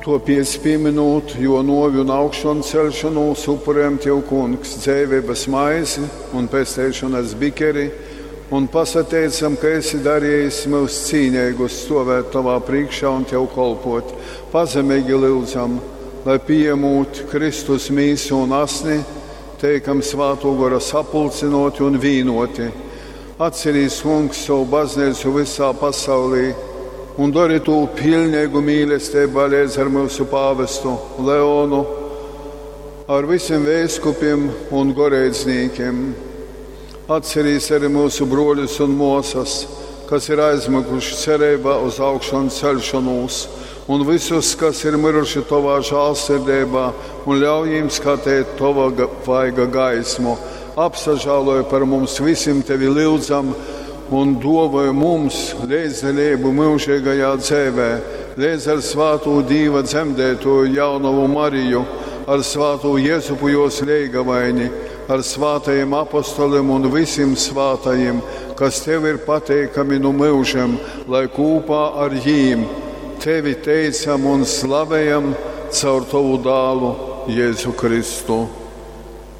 To pieminot, jo novi un augšanu celšanos upuriem Tev, Kungs, dzēvības maizi un pestēšanas bikeri, un pasateicam, ka esi darījis mūs cīņīgus stāvēt Tavā priekšā un Tev kolpot. Pazemīgi lūdzam, lai pieņemot Kristus mīsu un asni, teikam Svēto gara sapulcinoti un vīnoti. Atcerīs, Kungs, savu baznīcu visā pasaulī un dari to pilnīgu mīlestību līdz ar mūsu pāvestu Leonu, ar visiem vēskupiem un garīdzniekiem. Atcerīs arī mūsu broļus un mūsas, kas ir aizmiguši cerībā uz augšanu celšanos, un visus, kas ir miruši Tavā žēlsirdībā, un ļauj jiem skatīt Tava vaiga gaismu. Apsažāloja par mums visiem Tevi lūdzam un dāvāja mums līdzdalību mūžīgajā dzīvē, līdz ar Svēto Dieva dzemdētoju Jaunavu Mariju, ar Svēto Jēzupu jos leigavaini, ar svētajiem apostoliem un visiem svētajiem, kas Tev ir pateikami no mūžiem, lai kopā ar jīm Tevi teicam un slavējam caur Tavu dālu Jēzu Kristu.